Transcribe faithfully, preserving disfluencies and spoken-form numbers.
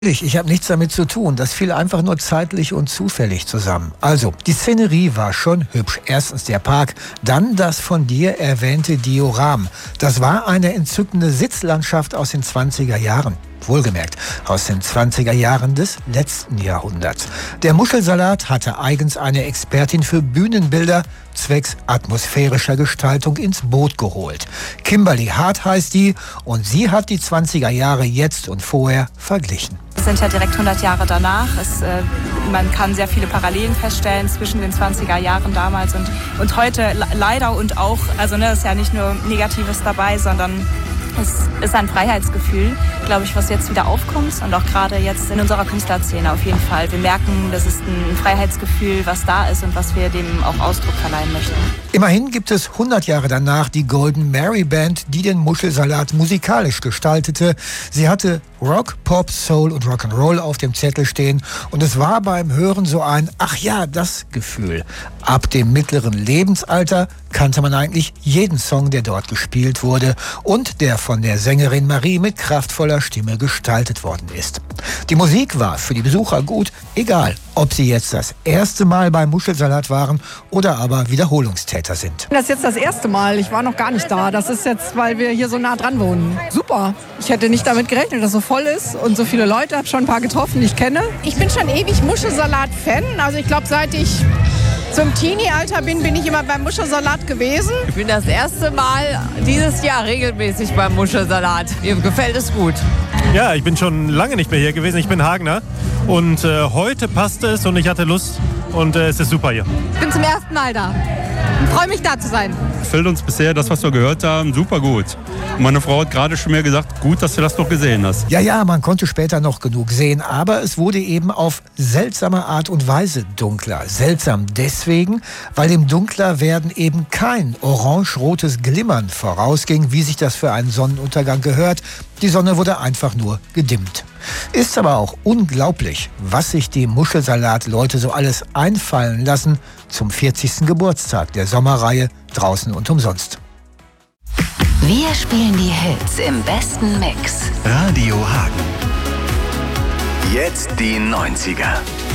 Ich habe nichts damit zu tun. Das fiel einfach nur zeitlich und zufällig zusammen. Also, die Szenerie war schon hübsch. Erstens der Park, dann das von dir erwähnte Dioram. Das war eine entzückende Sitzlandschaft aus den zwanziger Jahren. Wohlgemerkt, aus den zwanziger Jahren des letzten Jahrhunderts. Der Muschelsalat hatte eigens eine Expertin für Bühnenbilder zwecks atmosphärischer Gestaltung ins Boot geholt. Kimberly Hart heißt die und sie hat die zwanziger Jahre jetzt und vorher verglichen. Es sind ja direkt hundert Jahre danach. Es, äh, man kann sehr viele Parallelen feststellen zwischen den zwanziger Jahren damals und, und heute leider und auch, also ne, ist ja nicht nur Negatives dabei, sondern es ist ein Freiheitsgefühl, glaube ich, was jetzt wieder aufkommt und auch gerade jetzt in unserer Künstlerszene auf jeden Fall. Wir merken, das ist ein Freiheitsgefühl, was da ist und was wir dem auch Ausdruck verleihen möchten. Immerhin gibt es hundert Jahre danach die Golden Mary Band, die den Muschelsalat musikalisch gestaltete. Sie hatte Rock, Pop, Soul und Rock'n'Roll auf dem Zettel stehen und es war beim Hören so ein ach ja, das Gefühl. Ab dem mittleren Lebensalter kannte man eigentlich jeden Song, der dort gespielt wurde und der von der Sängerin Marie mit kraftvoller Stimme gestaltet worden ist. Die Musik war für die Besucher gut, egal ob sie jetzt das erste Mal beim Muschelsalat waren oder aber Wiederholungstäter sind. Das ist jetzt das erste Mal, ich war noch gar nicht da. Das ist jetzt, weil wir hier so nah dran wohnen. Super, ich hätte nicht damit gerechnet, dass es so voll ist und so viele Leute. Ich habe schon ein paar getroffen, die ich kenne. Ich bin schon ewig Muschelsalat-Fan. Also ich glaube, seit ich zum Teenie-Alter bin, bin ich immer beim Muschelsalat gewesen. Ich bin das erste Mal dieses Jahr regelmäßig beim Muschelsalat. Mir gefällt es gut. Ja, ich bin schon lange nicht mehr hier gewesen. Ich bin Hagener und äh, heute passt es und ich hatte Lust und äh, es ist super hier. Ich bin zum ersten Mal da und freue mich, da zu sein. Gefällt uns bisher das, was wir gehört haben, super gut. Und meine Frau hat gerade schon mir gesagt, gut, dass du das noch gesehen hast. Ja, ja, man konnte später noch genug sehen, aber es wurde eben auf seltsame Art und Weise dunkler. Seltsam deswegen, weil dem Dunklerwerden eben kein orange-rotes Glimmern vorausging, wie sich das für einen Sonnenuntergang gehört. Die Sonne wurde einfach nur gedimmt. Ist aber auch unglaublich, was sich die Muschelsalat-Leute so alles einfallen lassen zum vierzigsten Geburtstag der Sommerreihe Draußen und umsonst. Wir spielen die Hits im besten Mix. Radio Hagen. Jetzt die neunziger.